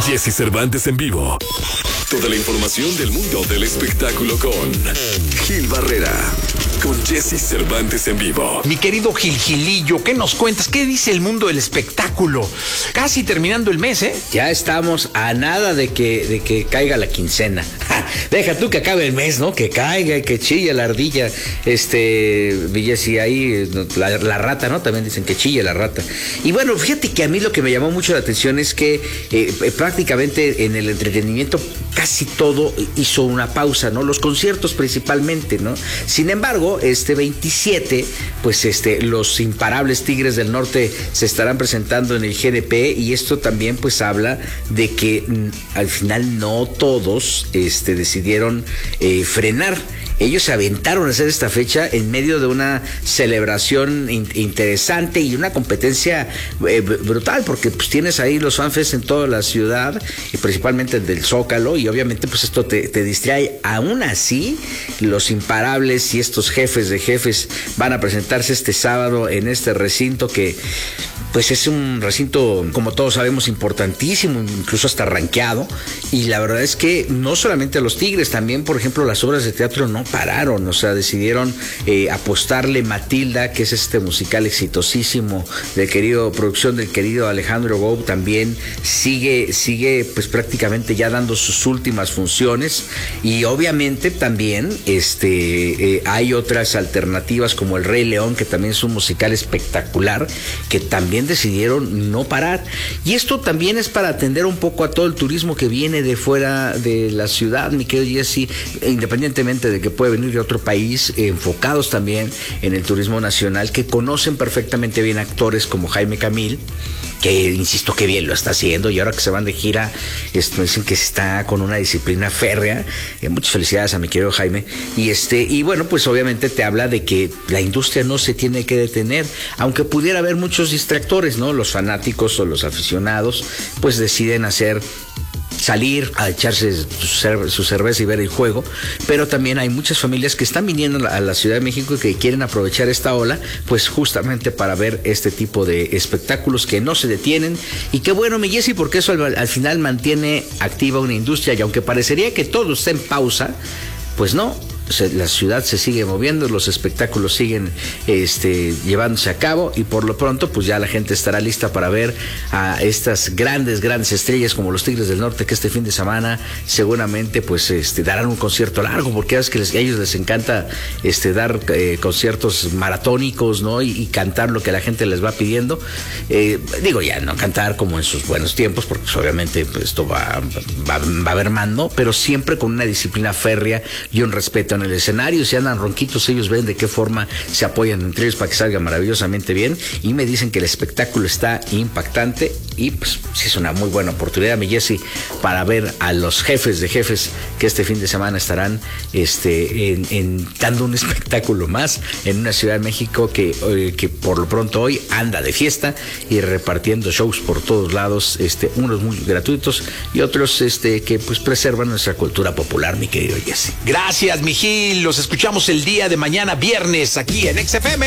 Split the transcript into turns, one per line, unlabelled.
Jesse Cervantes en vivo. Toda la información del mundo del espectáculo con Gil Barrera. Con Jesse Cervantes en vivo.
Mi querido Gilillo, ¿qué nos cuentas? ¿Qué dice el mundo del espectáculo? Casi terminando el mes, ¿eh?
Ya estamos a nada de que caiga la quincena. Deja tú que acabe el mes, ¿no? Que caiga, que chille la ardilla. Jesse, ahí la rata, ¿no? También dicen que chille la rata. Y bueno, fíjate que a mí lo que me llamó mucho la atención es que prácticamente en el entretenimiento casi todo hizo una pausa, ¿no? Los conciertos principalmente, ¿no? Sin embargo, este 27, pues los imparables Tigres del Norte se estarán presentando en el GNP, y esto también pues habla de que al final no todos decidieron frenar. Ellos se aventaron a hacer esta fecha en medio de una celebración interesante y una competencia brutal, porque pues tienes ahí los fanfests en toda la ciudad, y principalmente el del Zócalo, y obviamente pues esto te distrae. Aún así, los imparables y estos jefes de jefes van a presentarse este sábado en este recinto que pues es un recinto, como todos sabemos, importantísimo, incluso hasta rankeado. Y la verdad es que no solamente a los Tigres, también, por ejemplo, las obras de teatro no pararon. O sea, decidieron apostarle Matilda, que es este musical exitosísimo producción del querido Alejandro Gou, también sigue pues prácticamente ya dando sus últimas funciones. Y obviamente también hay otras alternativas como El Rey León, que también es un musical espectacular, que también decidieron no parar. Y esto también es para atender un poco a todo el turismo que viene de fuera de la ciudad, mi querido Jesse, independientemente de que puede venir de otro país, enfocados también en el turismo nacional, que conocen perfectamente bien actores como Jaime Camil, que insisto que bien lo está haciendo, y ahora que se van de gira, dicen que está con una disciplina férrea. Muchas felicidades a mi querido Jaime. Y bueno, pues obviamente te habla de que la industria no se tiene que detener, aunque pudiera haber muchos distractores, ¿no? Los fanáticos o los aficionados pues deciden salir a echarse su cerveza y ver el juego, pero también hay muchas familias que están viniendo a la Ciudad de México y que quieren aprovechar esta ola, pues justamente para ver este tipo de espectáculos que no se detienen. Y qué bueno, mi Jesse, porque eso al final mantiene activa una industria, y aunque parecería que todo está en pausa, pues no. La ciudad se sigue moviendo, los espectáculos siguen llevándose a cabo, y por lo pronto pues ya la gente estará lista para ver a estas grandes estrellas como los Tigres del Norte, que este fin de semana seguramente pues darán un concierto largo, porque es que a ellos les encanta dar conciertos maratónicicos, ¿no? Y cantar lo que la gente les va pidiendo. Ya no cantar como en sus buenos tiempos, porque pues, obviamente pues, esto va mermando, pero siempre con una disciplina férrea y un respeto en el escenario. Si andan ronquitos, ellos ven de qué forma se apoyan entre ellos para que salga maravillosamente bien, y me dicen que el espectáculo está impactante, y pues sí es una muy buena oportunidad, mi Jesse, para ver a los jefes de jefes que este fin de semana estarán dando un espectáculo más en una Ciudad de México que por lo pronto hoy anda de fiesta y repartiendo shows por todos lados, unos muy gratuitos y otros que pues preservan nuestra cultura popular, mi querido Jesse.
Gracias, mi Gil. Los escuchamos el día de mañana, viernes, aquí en XFM.